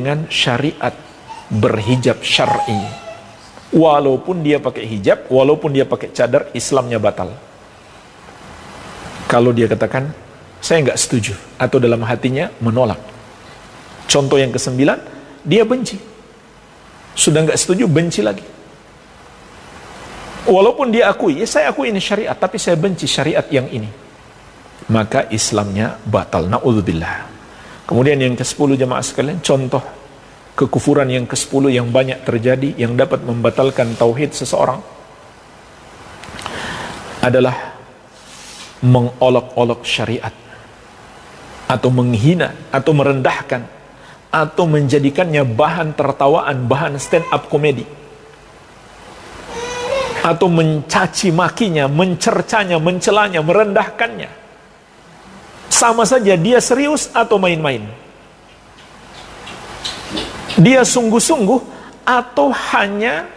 dengan syariat berhijab syar'i. Walaupun dia pakai hijab, walaupun dia pakai cadar, Islamnya batal. Kalau dia katakan saya nggak setuju, atau dalam hatinya menolak. Contoh yang ke-9, dia benci. Sudah nggak setuju, benci lagi. Walaupun dia akui, ya saya akui ini syariat, tapi saya benci syariat yang ini, maka Islamnya batal. Na'udzubillah. Kemudian yang ke-10 jemaah sekalian, contoh kekufuran yang ke-10 yang banyak terjadi, yang dapat membatalkan tauhid seseorang, adalah mengolok-olok syariat, atau menghina, atau merendahkan, atau menjadikannya bahan tertawaan, bahan stand up komedi, atau mencaci makinya, mencercanya, mencelanya, merendahkannya. Sama saja dia serius atau main-main. Dia sungguh-sungguh atau hanya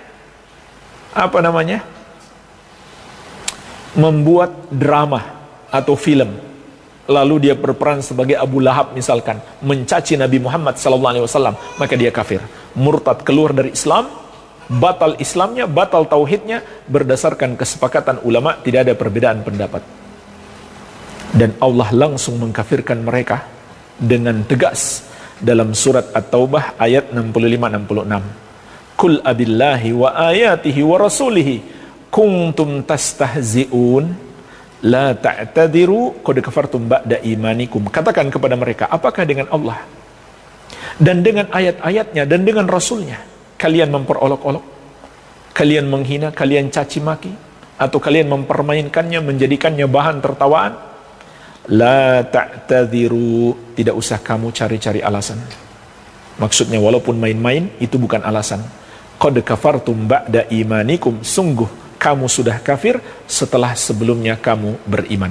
membuat drama atau film. Lalu dia berperan sebagai Abu Lahab misalkan, mencaci Nabi Muhammad SAW, maka dia kafir, murtad, keluar dari Islam, batal Islamnya, batal tauhidnya, berdasarkan kesepakatan ulama, tidak ada perbedaan pendapat. Dan Allah langsung mengkafirkan mereka dengan tegas dalam surat At-Taubah ayat 65-66. Kul abillahi wa ayatihi wa rasulihi kuntum tastahzi'un la ta'tadiru qad kafartum ba'da imanikum. Katakan kepada mereka, apakah dengan Allah dan dengan ayat-ayatnya dan dengan Rasulnya kalian memperolok-olok, kalian menghina, kalian caci maki, atau kalian mempermainkannya, menjadikannya bahan tertawaan? La ta'tadiru, tidak usah kamu cari-cari alasan. Maksudnya walaupun main-main, itu bukan alasan. Qad kafartum ba'da imanikum, sungguh kamu sudah kafir setelah sebelumnya kamu beriman.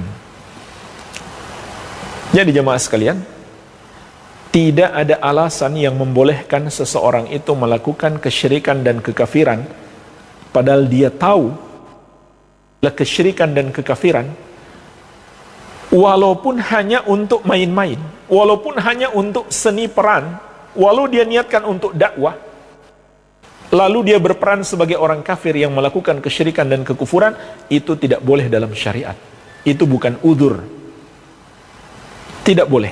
Jadi jemaah sekalian, tidak ada alasan yang membolehkan seseorang itu melakukan kesyirikan dan kekafiran, padahal dia tahu kesyirikan dan kekafiran, walaupun hanya untuk main-main, walaupun hanya untuk seni peran, walau dia niatkan untuk dakwah, lalu dia berperan sebagai orang kafir yang melakukan kesyirikan dan kekufuran, itu tidak boleh dalam syariat. Itu bukan udzur. Tidak boleh.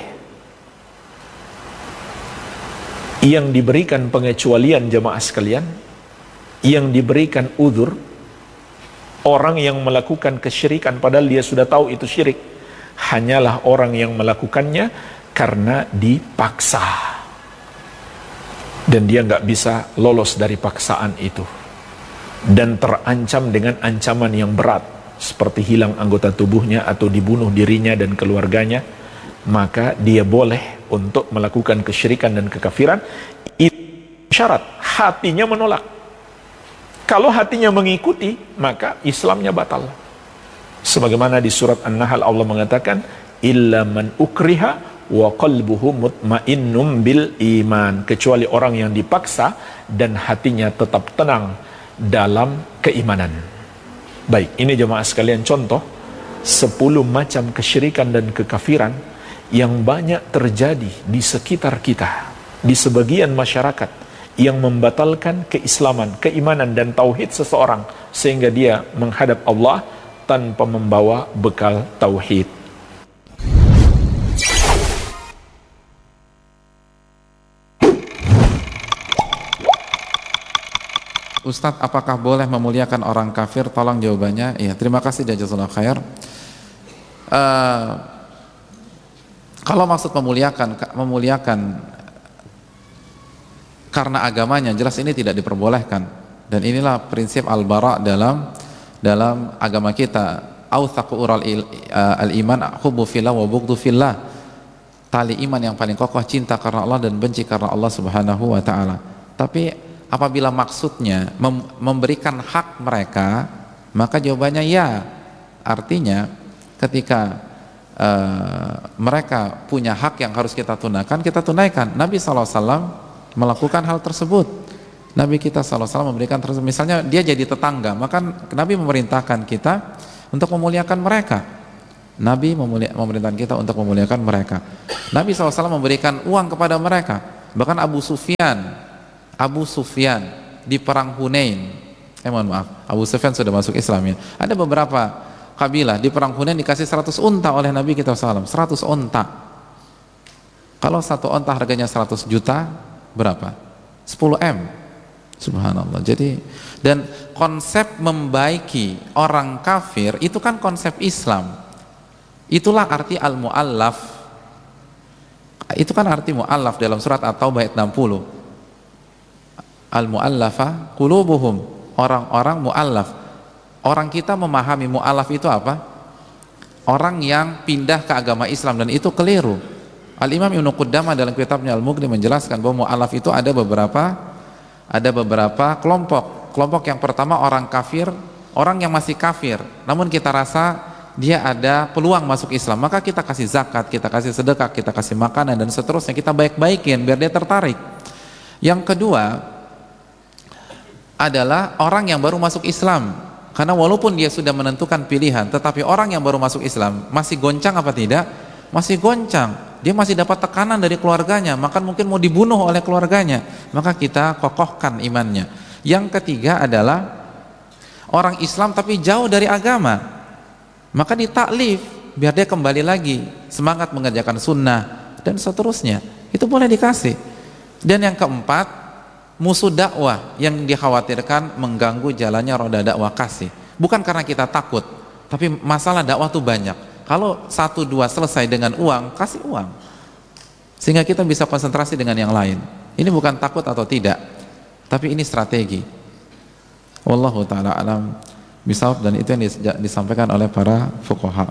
Yang diberikan pengecualian jemaah sekalian, yang diberikan udzur, orang yang melakukan kesyirikan padahal dia sudah tahu itu syirik, hanyalah orang yang melakukannya karena dipaksa. Dan dia nggak bisa lolos dari paksaan itu, dan terancam dengan ancaman yang berat seperti hilang anggota tubuhnya atau dibunuh dirinya dan keluarganya, maka dia boleh untuk melakukan kesyirikan dan kekafiran. Itu syarat hatinya menolak. Kalau hatinya mengikuti, maka Islamnya batal. Sebagaimana di surat An-Nahl Allah mengatakan, illa man ukriha wa qalbuhu mutmainnum bil iman, kecuali orang yang dipaksa dan hatinya tetap tenang dalam keimanan. Baik, ini jemaah sekalian contoh 10 macam kesyirikan dan kekafiran yang banyak terjadi di sekitar kita, di sebagian masyarakat, yang membatalkan keislaman, keimanan dan tauhid seseorang sehingga dia menghadap Allah tanpa membawa bekal tauhid. Ustadz, apakah boleh memuliakan orang kafir? Tolong jawabannya. Ya, terima kasih jazakallahu khair. Kalau maksud memuliakan karena agamanya, jelas ini tidak diperbolehkan. Dan inilah prinsip al-bara dalam agama kita. Authaqu ural al-iman hubbu fillah wa bughdu fillah. Tali iman yang paling kokoh cinta karena Allah dan benci karena Allah Subhanahu wa taala. Tapi apabila maksudnya memberikan hak mereka, maka jawabannya ya. Artinya ketika mereka punya hak yang harus kita tunaikan. Nabi SAW melakukan hal tersebut. Nabi kita SAW memberikan tersebut. Misalnya dia jadi tetangga, maka Nabi memerintahkan kita untuk memuliakan mereka. Nabi memerintahkan kita untuk memuliakan mereka. Nabi SAW memberikan uang kepada mereka. Bahkan Abu Sufyan di perang Hunain, mohon maaf, Abu Sufyan sudah masuk Islam ya. Ada beberapa kabilah di perang Hunain dikasih 100 unta oleh Nabi kita SAW, 100 unta. Kalau satu unta harganya 100 juta, berapa? 10 M. Subhanallah. Jadi, dan konsep membaiki orang kafir itu kan konsep Islam. Itulah arti al-mu'allaf. Itu kan arti mu'allaf dalam surat At-Taubah ayat 60. Al-mu'allafa qulubuhum, orang-orang mu'allaf. Orang kita memahami mu'allaf itu apa? Orang yang pindah ke agama Islam, dan itu keliru. Al-Imam Ibnu Qudamah dalam kitabnya Al-Mughni menjelaskan bahwa mu'allaf itu ada beberapa kelompok. Kelompok yang pertama orang kafir, orang yang masih kafir, namun kita rasa dia ada peluang masuk Islam, maka kita kasih zakat, kita kasih sedekah, kita kasih makanan dan seterusnya, kita baik-baikin biar dia tertarik. Yang kedua adalah orang yang baru masuk Islam, karena walaupun dia sudah menentukan pilihan, tetapi orang yang baru masuk Islam masih goncang apa tidak? Masih goncang. Dia masih dapat tekanan dari keluarganya, maka mungkin mau dibunuh oleh keluarganya, maka kita kokohkan imannya. Yang ketiga adalah orang Islam tapi jauh dari agama, maka ditaklif biar dia kembali lagi semangat mengerjakan sunnah dan seterusnya, itu boleh dikasih. Dan yang keempat, musuh dakwah yang dikhawatirkan mengganggu jalannya roda dakwah, kasih. Bukan karena kita takut, tapi masalah dakwah tuh banyak. Kalau 1-2 selesai dengan uang, kasih uang, sehingga kita bisa konsentrasi dengan yang lain. Ini bukan takut atau tidak, tapi ini strategi. Wallahu ta'ala alam bisawab, dan itu yang disampaikan oleh para fuqaha.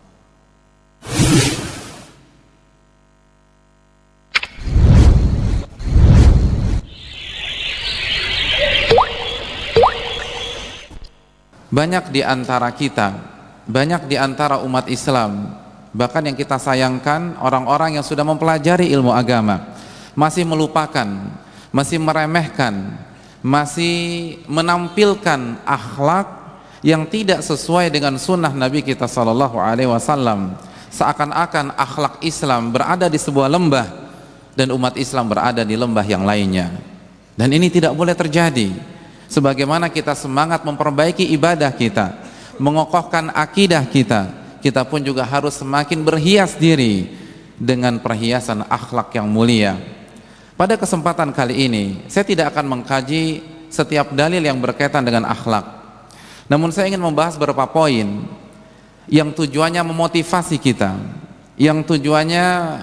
Banyak di antara kita, banyak di antara umat Islam, bahkan yang kita sayangkan, orang-orang yang sudah mempelajari ilmu agama masih melupakan, masih meremehkan, masih menampilkan akhlak yang tidak sesuai dengan sunnah Nabi kita SAW. Seakan-akan akhlak Islam berada di sebuah lembah dan umat Islam berada di lembah yang lainnya. Dan ini tidak boleh terjadi. Sebagaimana kita semangat memperbaiki ibadah kita, mengokohkan akidah kita, kita pun juga harus semakin berhias diri dengan perhiasan akhlak yang mulia. Pada kesempatan kali ini, saya tidak akan mengkaji setiap dalil yang berkaitan dengan akhlak. Namun saya ingin membahas beberapa poin yang tujuannya memotivasi kita, yang tujuannya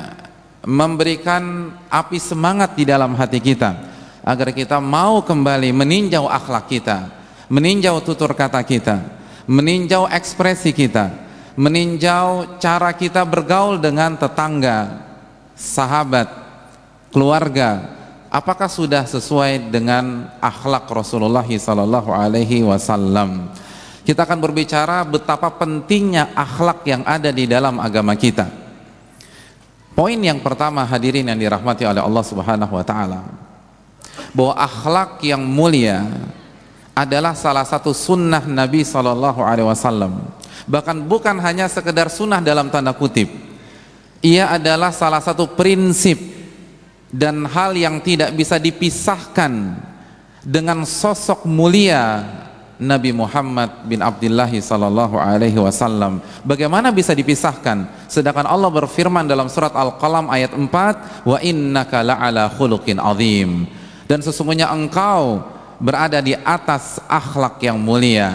memberikan api semangat di dalam hati kita, agar kita mau kembali meninjau akhlak kita, meninjau tutur kata kita, meninjau ekspresi kita, meninjau cara kita bergaul dengan tetangga, sahabat, keluarga, apakah sudah sesuai dengan akhlak Rasulullah SAW. Kita akan berbicara betapa pentingnya akhlak yang ada di dalam agama kita. Poin yang pertama, hadirin yang dirahmati oleh Allah Subhanahu wa taala, bahwa akhlak yang mulia adalah salah satu sunnah Nabi SAW. Bahkan bukan hanya sekedar sunnah dalam tanda kutip, ia adalah salah satu prinsip dan hal yang tidak bisa dipisahkan dengan sosok mulia Nabi Muhammad bin Abdullah SAW. Bagaimana bisa dipisahkan? Sedangkan Allah berfirman dalam surat Al-Qalam ayat 4, wa innaka la'ala khuluqin azim, dan sesungguhnya engkau berada di atas akhlak yang mulia.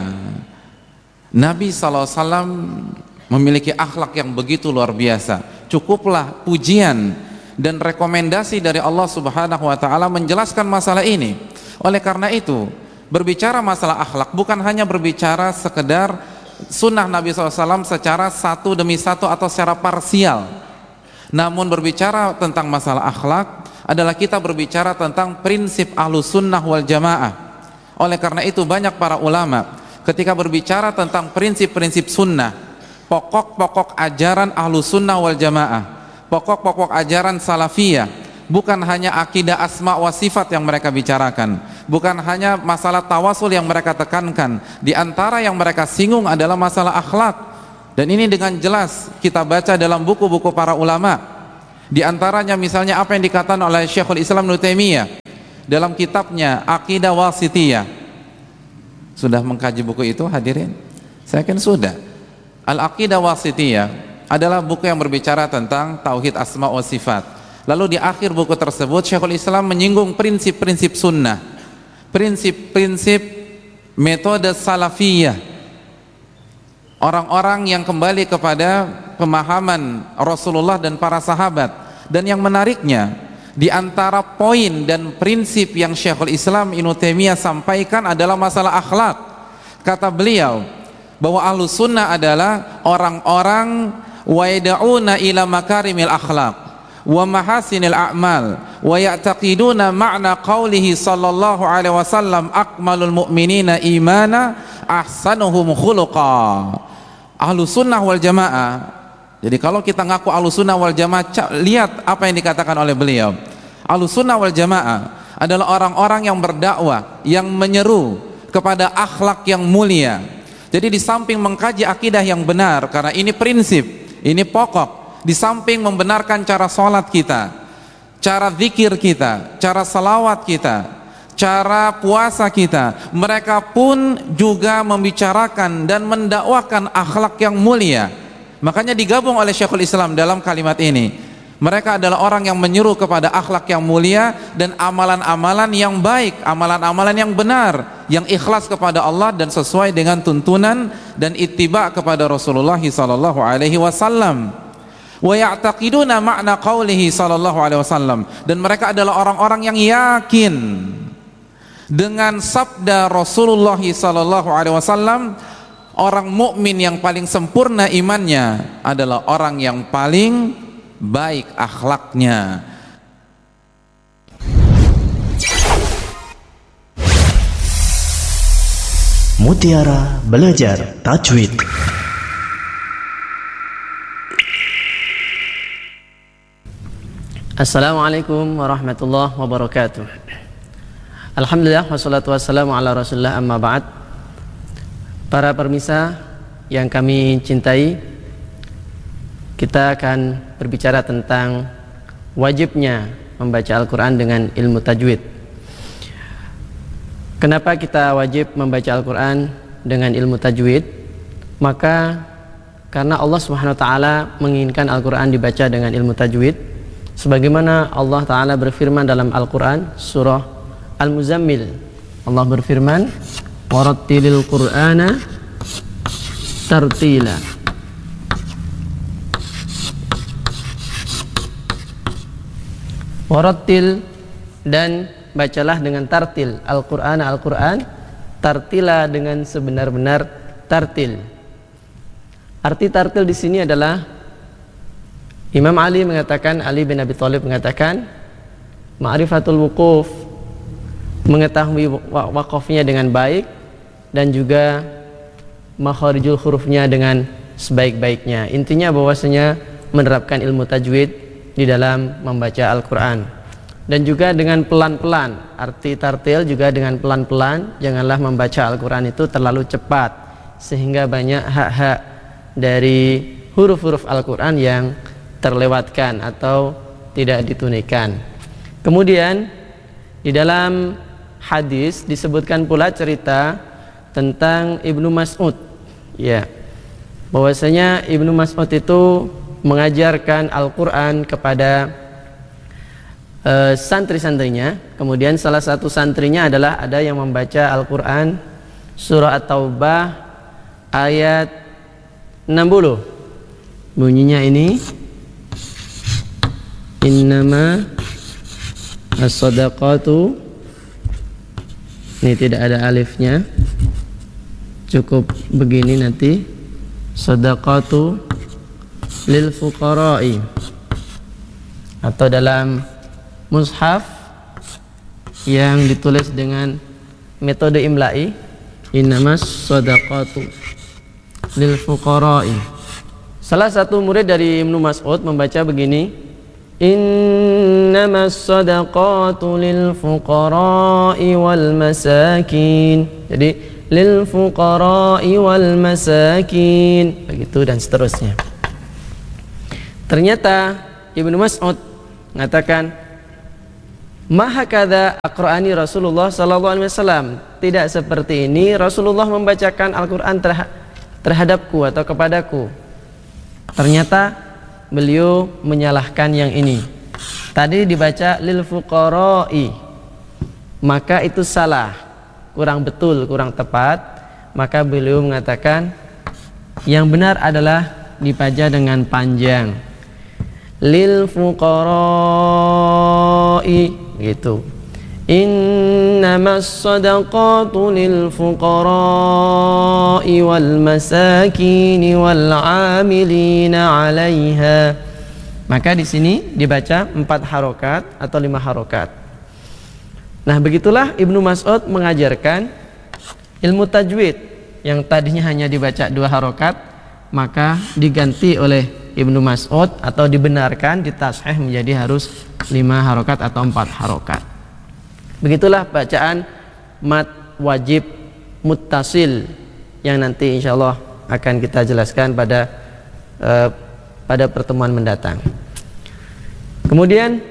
Nabi SAW memiliki akhlak yang begitu luar biasa. Cukuplah pujian dan rekomendasi dari Allah Subhanahu wa taala menjelaskan masalah ini. Oleh karena itu, berbicara masalah akhlak bukan hanya berbicara sekedar sunnah Nabi SAW secara satu demi satu atau secara parsial. Namun berbicara tentang masalah akhlak adalah kita berbicara tentang prinsip Ahlus Sunnah wal Jamaah. Oleh karena itu banyak para ulama ketika berbicara tentang prinsip-prinsip sunnah, pokok-pokok ajaran Ahlus Sunnah wal Jamaah, pokok-pokok ajaran salafiyah, bukan hanya akidah asma wa sifat yang mereka bicarakan, bukan hanya masalah tawasul yang mereka tekankan. Di antara yang mereka singgung adalah masalah akhlak. Dan ini dengan jelas kita baca dalam buku-buku para ulama. Di antaranya misalnya apa yang dikatakan oleh Syekhul Islam Ibnu Taimiyah dalam kitabnya Aqidah Wasithiyah. Sudah mengkaji buku itu hadirin? Saya kan sudah. Al-Aqidah Wasithiyah adalah buku yang berbicara tentang tauhid asma wa sifat. Lalu di akhir buku tersebut Syekhul Islam menyinggung prinsip-prinsip sunnah, prinsip-prinsip metode salafiyah, orang-orang yang kembali kepada pemahaman Rasulullah dan para sahabat. Dan yang menariknya, di antara poin dan prinsip yang Syekhul Islam Ibnu Taimiyah sampaikan adalah masalah akhlak. Kata beliau bahwa ahlus sunnah adalah orang-orang wa yad'una ila makarimil akhlaq wa mahasinil a'mal wa ya'taqiduna ma'na qawlihi sallallahu alaihi wasallam akmalul mu'minina imana ahsanuhum khuluqa. Ahlus sunnah wal jamaah. Jadi kalau kita ngaku ahlus sunnah wal jamaah, lihat apa yang dikatakan oleh beliau. Ahlus sunnah wal jamaah adalah orang-orang yang berdakwah, yang menyeru kepada akhlak yang mulia. Jadi di samping mengkaji akidah yang benar, karena ini prinsip, ini pokok, di samping membenarkan cara sholat kita, cara zikir kita, cara salawat kita, cara puasa kita, mereka pun juga membicarakan dan mendakwakan akhlak yang mulia. Makanya digabung oleh Syekhul Islam dalam kalimat ini. Mereka adalah orang yang menyeru kepada akhlak yang mulia dan amalan-amalan yang baik, amalan-amalan yang benar, yang ikhlas kepada Allah dan sesuai dengan tuntunan dan ittiba kepada Rasulullah sallallahu alaihi wasallam. Wa ya'taqiduna ma'na qaulihi sallallahu alaihi wasallam, dan mereka adalah orang-orang yang yakin dengan sabda Rasulullah sallallahu alaihi wasallam. Orang mukmin yang paling sempurna imannya adalah orang yang paling baik akhlaknya. Mutiara Belajar Tajwid. Assalamualaikum warahmatullahi wabarakatuh. Alhamdulillah wassalatu wassalamu ala Rasulillah, amma ba'd. Para pemirsa yang kami cintai, kita akan berbicara tentang wajibnya membaca Al-Quran dengan ilmu tajwid. Kenapa kita wajib membaca Al-Quran dengan ilmu tajwid? Maka karena Allah Subhanahu wa ta'ala menginginkan Al-Quran dibaca dengan ilmu tajwid, sebagaimana Allah ta'ala berfirman dalam Al-Quran surah Al-Muzammil. Allah berfirman, warattilil Qur'ana tartila. Warattil, dan bacalah dengan tartil Al-Qur'an, Al-Qur'an, tartila, dengan sebenar-benar tartil. Arti tartil di sini adalah Imam Ali mengatakan, Ali bin Abi Thalib mengatakan, ma'rifatul wuquf, mengetahui wakafnya dengan baik, dan juga makharijul hurufnya dengan sebaik-baiknya. Intinya bahwasanya menerapkan ilmu tajwid di dalam membaca Al-Quran, dan juga dengan pelan-pelan. Arti tartil juga dengan pelan-pelan, janganlah membaca Al-Quran itu terlalu cepat sehingga banyak hak-hak dari huruf-huruf Al-Quran yang terlewatkan atau tidak ditunaikan. Kemudian di dalam hadis disebutkan pula cerita tentang Ibnu Mas'ud, ya, bahwasanya Ibnu Mas'ud itu mengajarkan Al-Quran kepada santri-santrinya. Kemudian salah satu santrinya adalah ada yang membaca Al-Quran surah At-Taubah ayat 60. Bunyinya ini, innama as-sadaqatu, ini tidak ada alifnya, cukup begini nanti, sadaqatu lil fuqara'i, atau dalam mushaf yang ditulis dengan metode imla'i, innamas sadaqatu lil fuqara'i. Salah satu murid dari Ibnu Mas'ud membaca begini, innamas sadaqatu lil fuqara'i wal masakin. Jadi lil fuqara'i wal masakin, begitu dan seterusnya. Ternyata Ibnu Mas'ud mengatakan, "Mahakadha aqra'ani Rasulullah sallallahu alaihi wasallam." Tidak seperti ini Rasulullah membacakan Al-Qur'an terhadapku atau kepadaku. Ternyata beliau menyalahkan yang ini. Tadi dibaca lil fuqara'i, maka itu salah, kurang betul, kurang tepat. Maka beliau mengatakan yang benar adalah dibaca dengan panjang, lil fuqara'i gitu. Innamas shadaqatu lil fuqara'i wal masakini wal 'amilina 'alaiha. Maka di sini dibaca 4 harokat atau 5 harokat. Nah, begitulah Ibnu Mas'ud mengajarkan ilmu tajwid yang tadinya hanya dibaca 2 harokat, maka diganti oleh Ibnu Mas'ud atau dibenarkan, ditashih menjadi harus 5 harokat atau 4 harokat. Begitulah bacaan mat wajib muttasil yang nanti insyaallah akan kita jelaskan pada pertemuan mendatang. Kemudian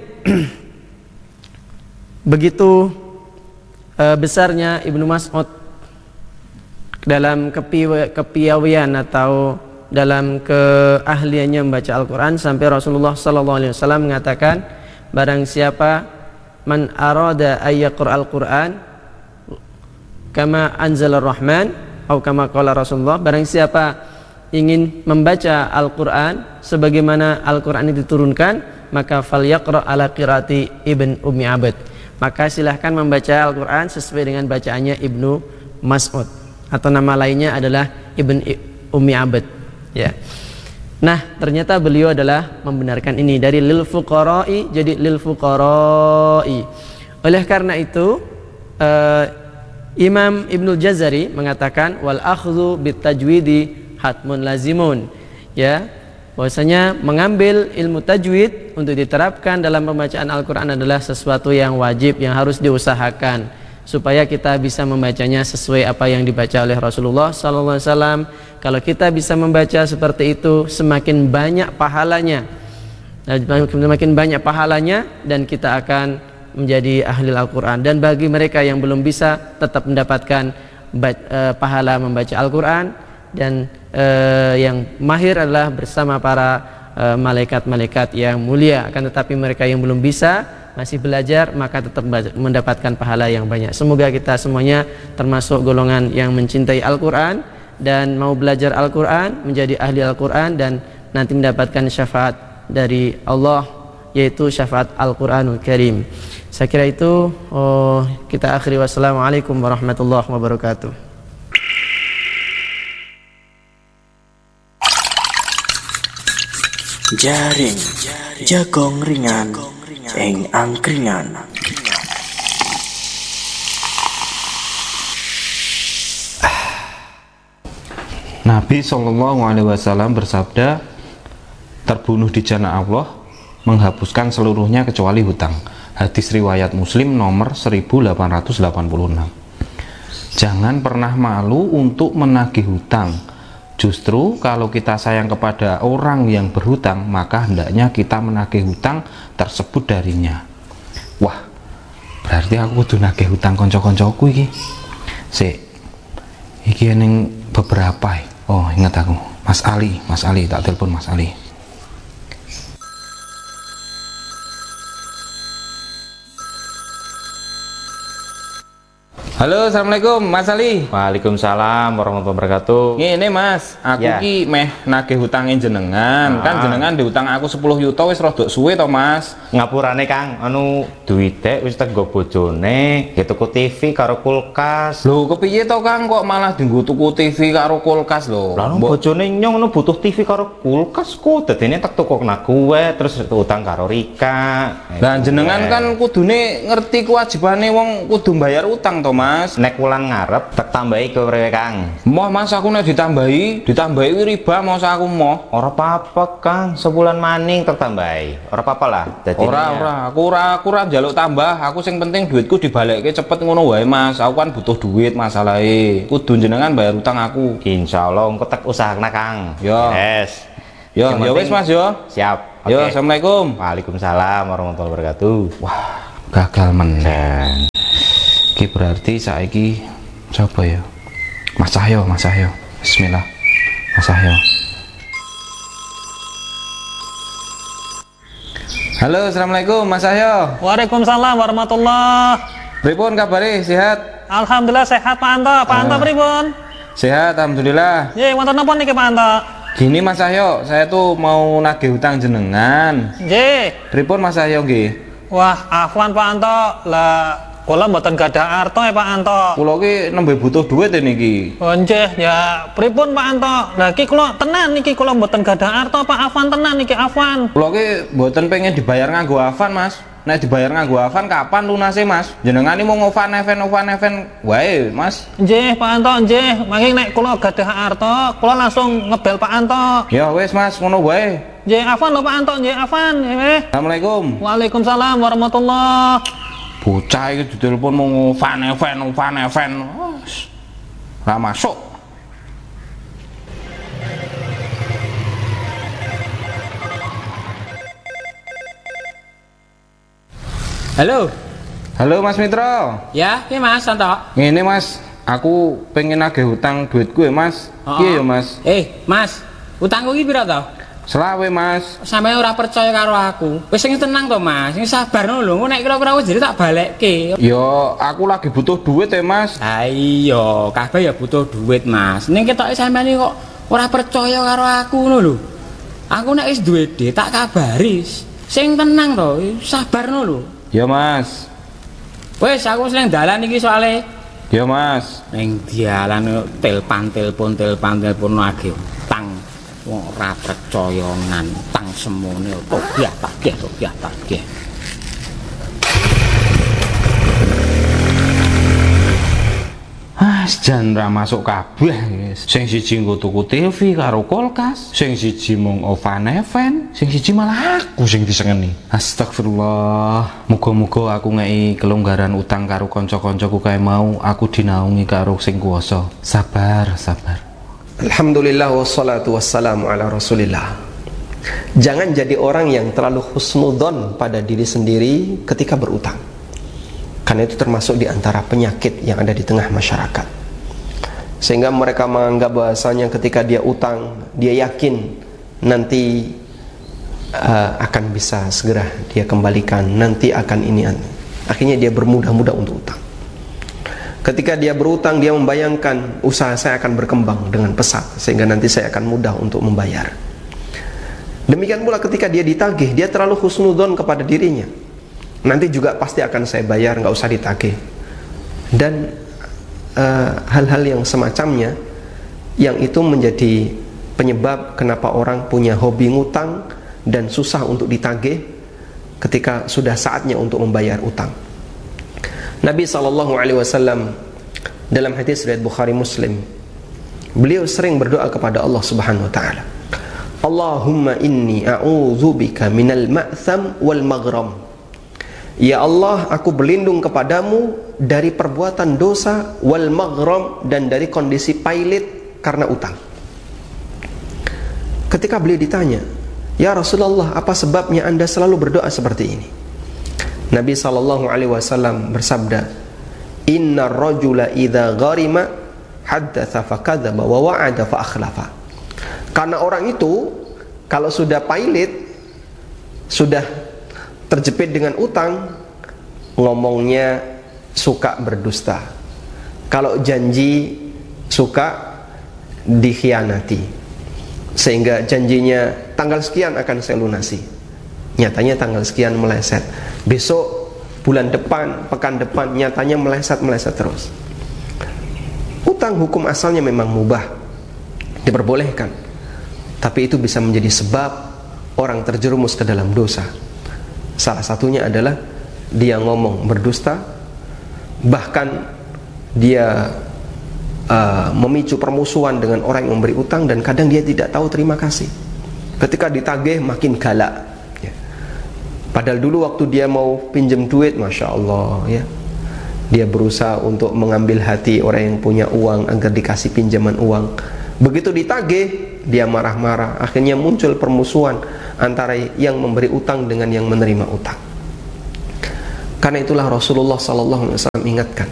begitu besarnya Ibnu Mas'ud dalam kepiawaian atau dalam keahliannya membaca Al-Quran sampai Rasulullah SAW mengatakan, barang siapa man arada ayyaqra al-Quran kama anzalar rahman atau kama qala Rasulullah, barang siapa ingin membaca Al-Quran sebagaimana Al-Quran ini diturunkan, maka falyaqra ala qiraati Ibn Ummi Abd, maka silahkan membaca Al-Quran sesuai dengan bacaannya Ibnu Mas'ud, atau nama lainnya adalah Ibn Ummi Abd, ya. Nah, ternyata beliau adalah membenarkan ini dari lil fuqara'i jadi lil fuqara'i. Oleh karena itu Imam Ibnul Jazari mengatakan wal akhdhu bit tajwidi hatmun lazimun, ya, bahwasanya mengambil ilmu tajwid untuk diterapkan dalam pembacaan Al-Qur'an adalah sesuatu yang wajib, yang harus diusahakan supaya kita bisa membacanya sesuai apa yang dibaca oleh Rasulullah SAW. Kalau kita bisa membaca seperti itu, semakin banyak pahalanya, dan kita akan menjadi ahli Al-Quran. Dan bagi mereka yang belum bisa, tetap mendapatkan pahala membaca Al-Quran. Dan yang mahir adalah bersama para malaikat-malaikat yang mulia. Akan tetapi mereka yang belum bisa, masih belajar, maka tetap mendapatkan pahala yang banyak. Semoga kita semuanya termasuk golongan yang mencintai Al-Quran dan mau belajar Al-Quran, menjadi ahli Al-Quran, dan nanti mendapatkan syafaat dari Allah, yaitu syafaat Al-Quranul Karim. Saya kira itu kita akhiri. Wassalamualaikum warahmatullahi wabarakatuh. Jaring jagong ringan ing angkringan. Nabi SAW bersabda, terbunuh di jalan Allah menghapuskan seluruhnya kecuali hutang. Hadis riwayat Muslim nomor 1886. Jangan pernah malu untuk menagih hutang. Justru kalau kita sayang kepada orang yang berhutang, maka hendaknya kita menagih hutang tersebut darinya. Wah, berarti aku kudu nagih hutang konco-koncoku iki. Iki ning beberapa. Oh, ingat aku, Mas Ali, tak telepon Mas Ali. Halo, assalamualaikum Mas Ali. Waalaikumsalam warahmatullahi wabarakatuh. Ini Mas, aku Ya. ki meh nagih hutangin jenengan. Kan jenengan diutang aku 10 yuta wis rada suwe to Mas. Ngapurane Kang, anu duwite wis tego bojone, ya tuku TV karo kulkas. Lho, kepiye to Kang kok malah dienggo tuku TV karo kulkas lho? Lah bojone nyong nu butuh TV karo kulkas ku, dadene tak tuku kena gue terus utang karo Rika. Lah jenengan kan kudune ngerti kewajibane wong kudu bayar utang to Mas. Nek wulan ngarep tak tambahi kowe Kang. Moh Mas, aku nek ditambahi kuwi riba masa aku moh. Ora apa-apa Kang, sebulan maning tak tambahi. Ora apa-apa lah. Aku ora njaluk tambah, aku sing penting duitku dibalekke cepet ngono wae Mas. Aku kan butuh duit masalahe. Kudu jenengan bayar utang aku. Insyaallah engko tak usahakna Kang. Yo. Yes. Yo, Yang yo wis penting- Mas yo. Siap. Yo, Oke. Assalamualaikum. Waalaikumsalam warahmatullahi wabarakatuh. Wah, gagal meneng. Iki berarti saiki coba ya. Mas Cahyo. Bismillah. Mas Cahyo. Halo, Assalamualaikum Mas Cahyo. Waalaikumsalam warahmatullah. Pripun kabare? Sehat? Alhamdulillah sehat Pak Anto. Pak Anto pripun? Sehat, alhamdulillah. Nggih, wonten napa niki Pak Anto? Gini Mas Cahyo, saya tuh mau nagih hutang jenengan. Nggih. Pripun Mas Cahyo nggih? Wah, afwan Pak Anto. Lah kula mboten gadah arto ya Pak Anto. Kula ki nembe butuh duit niki. Oh nggih, ya pripun Pak Anto? Lah iki kula tenan niki kula mboten gadah arto Pak, afwan tenan niki afwan. Kula ki mboten pengen dibayar nganggo Afan, Mas. Nek dibayar nganggo Afan kapan lunase, Mas? Jenengan iki mau ngovan event wae, Mas. Nggih Pak Anto, nggih. Mangke nek kula gadah arto, kula langsung ngebel Pak Anto. Ya wis, Mas, ngono wae. Nggih, afwan lho Pak Anto, nggih afwan. Nggih. Assalamualaikum. Waalaikumsalam warahmatullahi. Bocah iki ditelepon mau ngovan event. Ora masuk. Halo. Halo Mas Mitra. Ya, piye Mas Santo? Ngene Mas, aku pengen nagih hutang duitku ya Mas. Piye ya Mas? Mas, utangku iki pira to? Selawe Mas. Sampeyan ora percaya karo aku. Wis sing tenang to Mas, sing sabar ngono lho. Nek kira-kira wis jadi tak balekke. Yo, aku lagi butuh duit ya Mas. Ha iya, kabeh ya butuh duit Mas. Ning ketoke sampeyan iki kok ora percaya karo aku ngono lho. Aku nek wis duwe dhuwit tak kabari. Sing tenang to, sabar ngono lho. Ya Mas. Wis aku wis nang dalan iki soalé Ya Mas. ning dalan telepon lagi utang. Wong ora percaya nantang semone togyah takeh. Jan ra masuk kabeh wis. Sing siji nggo tuku TV karo kulkas, sing siji mung oven event, sing siji malah aku sing disengeni. Astagfirullah. Muga-muga aku ngeki kelonggaran utang karo kanca-kancaku kae mau, aku dinaungi karo sing kuwasa. Sabar. Alhamdulillah wassalatu wassalamu ala rasulillah. Jangan jadi orang yang terlalu husnudzon pada diri sendiri ketika berutang, karena itu termasuk di antara penyakit yang ada di tengah masyarakat, sehingga mereka menganggap bahasanya ketika dia utang, dia yakin nanti akan bisa segera dia kembalikan, nanti akan ini, akhirnya dia bermudah-mudah untuk utang. Ketika dia berutang, dia membayangkan usaha saya akan berkembang dengan pesat, sehingga nanti saya akan mudah untuk membayar. Demikian pula ketika dia ditagih, dia terlalu husnudzon kepada dirinya, nanti juga pasti akan saya bayar, nggak usah ditagih. Dan hal-hal yang semacamnya, yang itu menjadi penyebab kenapa orang punya hobi ngutang dan susah untuk ditagih ketika sudah saatnya untuk membayar utang. Nabi SAW dalam hadis riwayat Bukhari Muslim, beliau sering berdoa kepada Allah Subhanahu wa taala, Allahumma inni a'udzubika minal ma'tham wal maghram. Ya Allah, aku berlindung kepadamu dari perbuatan dosa, wal maghram, dan dari kondisi pailit karena utang. Ketika beliau ditanya, ya Rasulullah, apa sebabnya Anda selalu berdoa seperti ini? Nabi SAW bersabda, Inna rajula idha gharima haddatha fakadzaba wa wa'ada fa akhlafa. Karena orang itu kalau sudah pailit, sudah terjepit dengan utang, ngomongnya suka berdusta. Kalau janji suka dikhianati, sehingga janjinya tanggal sekian akan saya lunasi, nyatanya tanggal sekian meleset, besok, bulan depan, pekan depan, nyatanya meleset terus. Utang hukum asalnya memang mubah, diperbolehkan, tapi itu bisa menjadi sebab orang terjerumus ke dalam dosa. Salah satunya adalah dia ngomong berdusta, bahkan dia memicu permusuhan dengan orang yang memberi utang, dan kadang dia tidak tahu terima kasih. Ketika ditagih makin galak, ya. Padahal dulu waktu dia mau pinjam duit, Masya Allah, ya, dia berusaha untuk mengambil hati orang yang punya uang agar dikasih pinjaman uang. Begitu ditagih, dia marah-marah, akhirnya muncul permusuhan antara yang memberi utang dengan yang menerima utang. Karena itulah Rasulullah SAW ingatkan,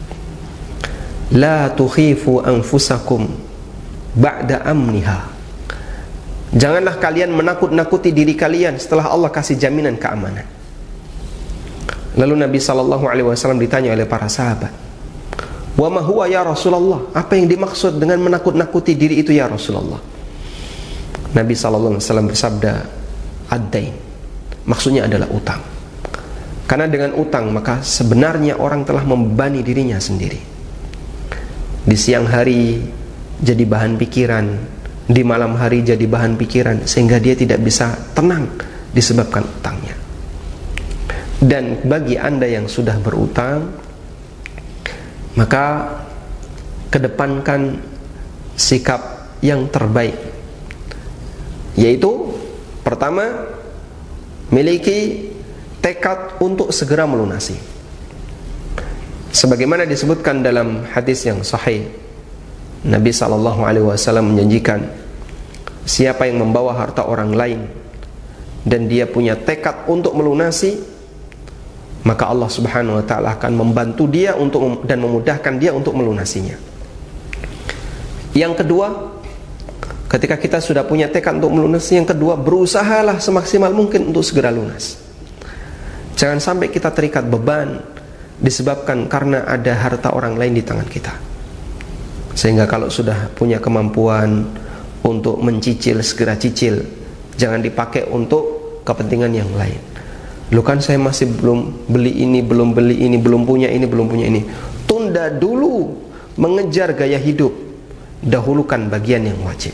la tukhifu anfusakum ba'da amniha. Janganlah kalian menakut-nakuti diri kalian setelah Allah kasih jaminan keamanan. Lalu Nabi SAW ditanya oleh para sahabat, wa ma huwa ya Rasulullah, apa yang dimaksud dengan menakut-nakuti diri itu ya Rasulullah? Nabi SAW bersabda, ad-dain, maksudnya adalah utang. Karena dengan utang maka sebenarnya orang telah membebani dirinya sendiri. Di siang hari jadi bahan pikiran, di malam hari jadi bahan pikiran, sehingga dia tidak bisa tenang disebabkan utangnya. Dan bagi Anda yang sudah berutang, maka kedepankan sikap yang terbaik, yaitu pertama, miliki tekad untuk segera melunasi. Sebagaimana disebutkan dalam hadis yang sahih, Nabi SAW menjanjikan, siapa yang membawa harta orang lain dan dia punya tekad untuk melunasi, maka Allah Subhanahu wa ta'ala akan membantu dia untuk dan memudahkan dia untuk melunasinya. Yang kedua, ketika kita sudah punya tekad untuk melunasi, yang kedua, berusahalah semaksimal mungkin untuk segera lunas. Jangan sampai kita terikat beban disebabkan karena ada harta orang lain di tangan kita, sehingga kalau sudah punya kemampuan untuk mencicil, segera cicil, jangan dipakai untuk kepentingan yang lain. Loh kan saya masih belum beli ini, belum beli ini, belum punya ini, belum punya ini. Tunda dulu mengejar gaya hidup, dahulukan bagian yang wajib.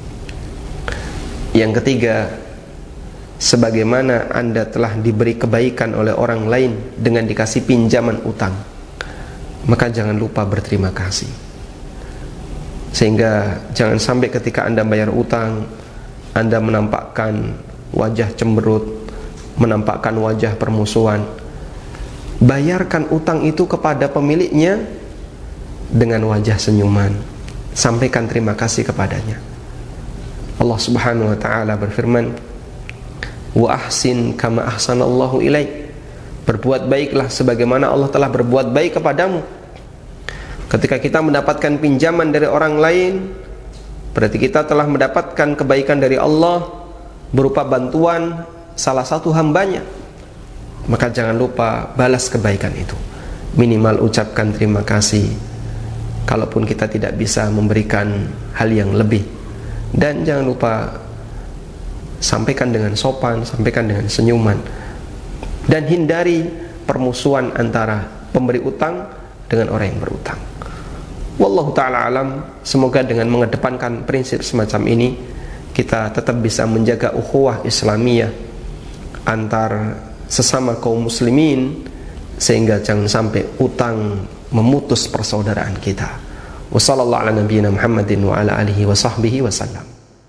Yang ketiga, sebagaimana Anda telah diberi kebaikan oleh orang lain dengan dikasih pinjaman utang, maka jangan lupa berterima kasih. Sehingga jangan sampai ketika Anda bayar utang, Anda menampakkan wajah cemberut, menampakkan wajah permusuhan. Bayarkan utang itu kepada pemiliknya dengan wajah senyuman, sampaikan terima kasih kepadanya. Allah Subhanahu wa ta'ala berfirman, wa ahsin kama ahsanallahu ilaik, berbuat baiklah sebagaimana Allah telah berbuat baik kepadamu. Ketika kita mendapatkan pinjaman dari orang lain, berarti kita telah mendapatkan kebaikan dari Allah berupa bantuan salah satu hambanya. Maka jangan lupa balas kebaikan itu, minimal ucapkan terima kasih kalaupun kita tidak bisa memberikan hal yang lebih. Dan jangan lupa sampaikan dengan sopan, sampaikan dengan senyuman, dan hindari permusuhan antara pemberi utang dengan orang yang berutang. Wallahu ta'ala alam. Semoga dengan mengedepankan prinsip semacam ini, kita tetap bisa menjaga ukhuwah Islamiyah antar sesama kaum muslimin, sehingga jangan sampai utang memutus persaudaraan kita. Wassallallahu ala nabiyyina Muhammadin wa ala alihi wa sahbihi wasallam.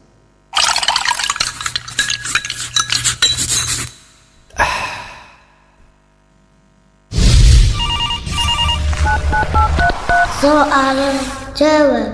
Soal jawab.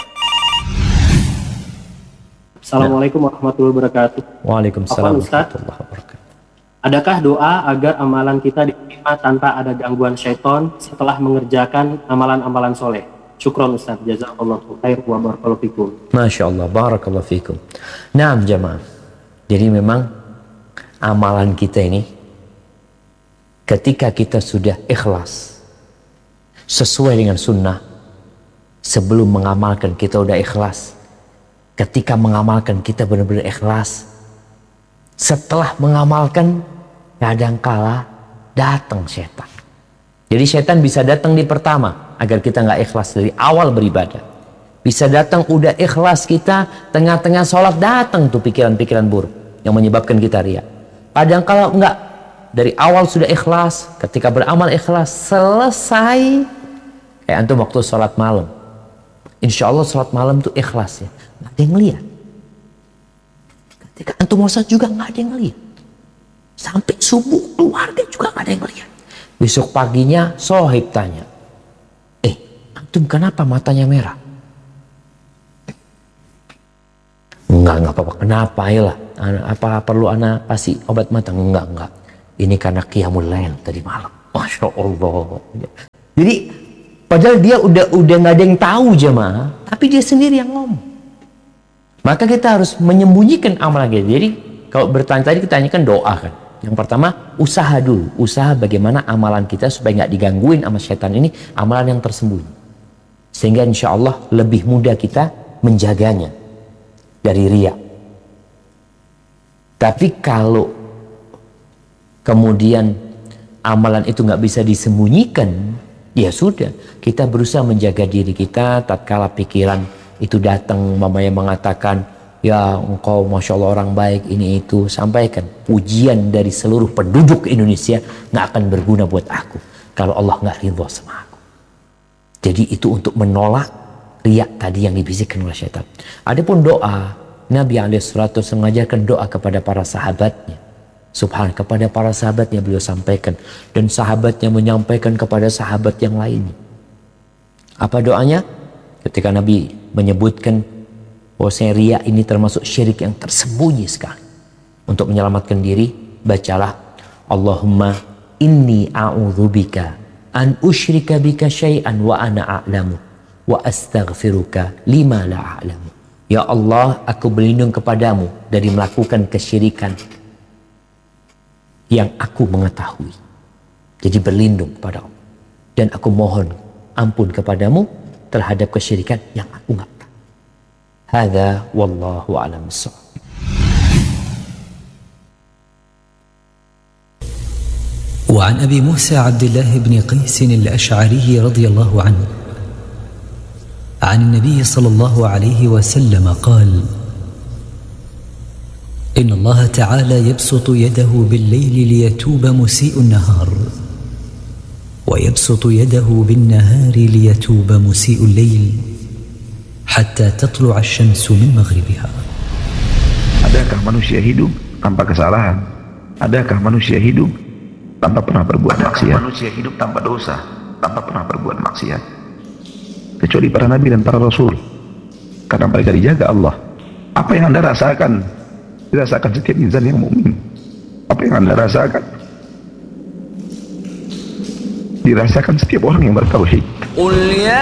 Assalamualaikum warahmatullahi wabarakatuh. Waalaikumsalam warahmatullahi wabarakatuh. Adakah doa agar amalan kita diterima tanpa ada gangguan syaitan setelah mengerjakan amalan-amalan soleh? Syukron Ustaz, jazakallahu khair wa barakallahu fikum. Masya Allah, barakallahu fikum. Naam jamaah. Jadi memang amalan kita ini, ketika kita sudah ikhlas sesuai dengan sunnah, sebelum mengamalkan kita udah ikhlas, ketika mengamalkan kita benar-benar ikhlas, setelah mengamalkan kadangkala datang setan. Jadi setan bisa datang di pertama agar kita nggak ikhlas dari awal beribadah, bisa datang udah ikhlas kita tengah-tengah sholat, datang tuh pikiran-pikiran buruk yang menyebabkan kita riya. Kadangkala enggak, dari awal sudah ikhlas, ketika beramal ikhlas, selesai kayak antum waktu sholat malam, insya Allah sholat malam tuh ikhlas ya, nggak ada yang ngeliat. Ketika antum sholat juga nggak ada yang ngeliat, sampai subuh keluarga juga nggak ada yang ngeliat. Besok paginya sohib tanya, antum kenapa matanya merah? Enggak apa-apa. Kenapa ya lah? Apa perlu anak kasih obat mata? Enggak. Ini karena qiyamul lail tadi malam. Masya Allah. Jadi padahal dia udah nggak ada yang tahu jemaah, tapi dia sendiri yang ngomong. Maka kita harus menyembunyikan amalan kita. Jadi kalau bertanya tadi kita tanyakan doa kan. Yang pertama usaha dulu, usaha bagaimana amalan kita supaya nggak digangguin sama setan ini, amalan yang tersembunyi. Sehingga insya Allah lebih mudah kita menjaganya dari riya. Tapi kalau kemudian amalan itu nggak bisa disembunyikan, ya sudah, kita berusaha menjaga diri kita tatkala pikiran itu datang, mamanya mengatakan, ya engkau Masya Allah orang baik, ini itu, sampaikan, pujian dari seluruh penduduk Indonesia nggak akan berguna buat aku kalau Allah nggak ridho sama aku. Jadi itu untuk menolak riak tadi yang dibisikkan oleh syaitan. Adapun doa, Nabi SAW mengajarkan doa kepada para sahabatnya. Subhan, kepada para sahabatnya beliau sampaikan, dan sahabatnya menyampaikan kepada sahabat yang lainnya. Apa doanya? Ketika Nabi menyebutkan bahwasanya riya ini termasuk syirik yang tersembunyi sekali. Untuk menyelamatkan diri, bacalah Allahumma inni a'udzubika an usyrika bika syai'an wa ana a'lamu wa astaghfiruka lima la a'lamu. Ya Allah, aku berlindung kepadamu dari melakukan kesyirikan yang aku mengetahui. Jadi berlindung kepada Allah. Dan aku mohon ampun kepadamu terhadap kesyirikan yang aku nggak tahu. Hadza wallahu a'lam bissawab. وعن أبي موسى عبد الله بن قيس الأشعري رضي الله عنه عن النبي صلى الله عليه وسلم قال: إن الله تعالى يبسط يده بالليل ليتوب مسيء النهار ويبسط يده بالنهار ليتوب مسيء الليل حتى تطلع الشمس من مغربها. Adakah manusia hidup tanpa kesalahan? Adakah manusia hidup tanpa pernah berbuat maksiat? Manusia hidup tanpa dosa, tanpa pernah berbuat maksiat, kecuali para nabi dan para rasul, karena mereka dijaga Allah. Apa yang Anda rasakan dirasakan setiap insan yang mukmin. Apa yang Anda rasakan dirasakan setiap orang yang bertauhid.